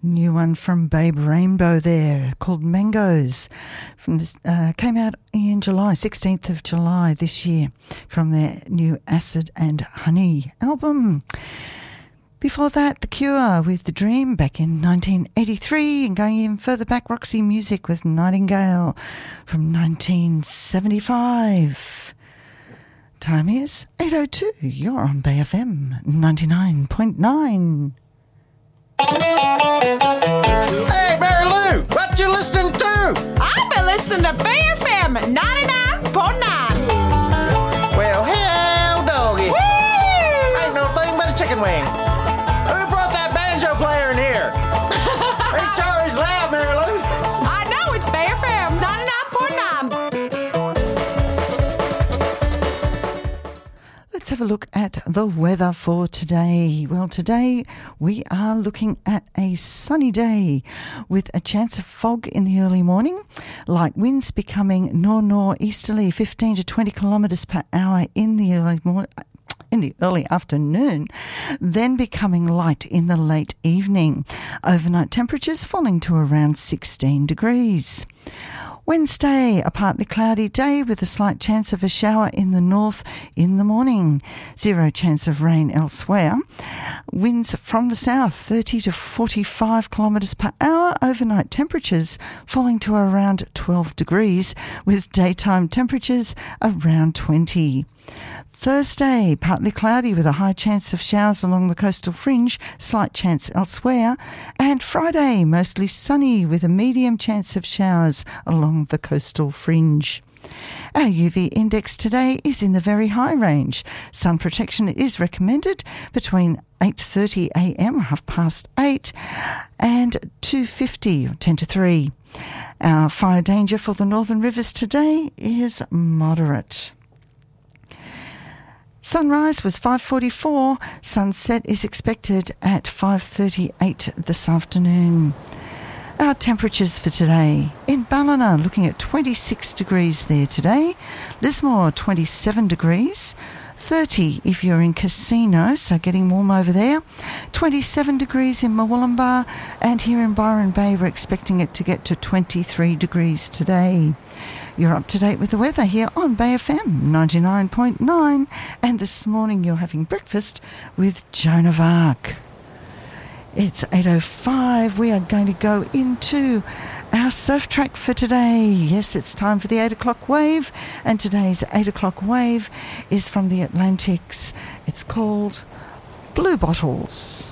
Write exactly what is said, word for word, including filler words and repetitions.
New one from Babe Rainbow there called Mangoes. From this, uh, came out in July, sixteenth of July this year from their new Acid and Honey album. Before that, The Cure with The Dream back in nineteen eighty-three, and going even further back, Roxy Music with Nightingale from nineteen seventy-five. Time is eight oh two. You're on Bay F M ninety-nine point nine. Hey, Mary Lou, what you listening to? I've been listening to Bay F M ninety-nine point nine. Well, hell, doggy. Woo! Ain't no thing but a chicken wing. Who brought that banjo player in here? He sure is loud, Mary Lou. I know, it's Bay F M ninety-nine point nine. Let's have a look at the weather for today. Well, today we are looking at a sunny day with a chance of fog in the early morning. Light winds becoming nor-northeasterly, fifteen to twenty kilometres per hour in the early morning. in the early afternoon, then becoming light in the late evening. Overnight temperatures falling to around sixteen degrees. Wednesday, a partly cloudy day with a slight chance of a shower in the north in the morning. Zero chance of rain elsewhere. Winds from the south, thirty to forty-five kilometres per hour. Overnight temperatures falling to around twelve degrees with daytime temperatures around twenty. Thursday, partly cloudy with a high chance of showers along the coastal fringe, slight chance elsewhere. And Friday, mostly sunny with a medium chance of showers along the coastal fringe. Our U V index today is in the very high range. Sun protection is recommended between eight thirty a m, half past eight, and two fifty, ten to three. Our fire danger for the Northern Rivers today is moderate. Sunrise was five forty-four. Sunset is expected at five thirty-eight this afternoon. Our temperatures for today. In Ballina, looking at twenty-six degrees there today. Lismore, twenty-seven degrees. thirty if you're in Casino, so getting warm over there. twenty-seven degrees in Murwillumbah, and here in Byron Bay we're expecting it to get to twenty-three degrees today. You're up to date with the weather here on Bay F M ninety-nine point nine, and this morning you're having breakfast with Joan of Arc. It's eight oh five. We are going to go into our surf track for today. Yes, it's time for the eight o'clock wave, and today's eight o'clock wave is from the Atlantics. It's called Blue Bottles.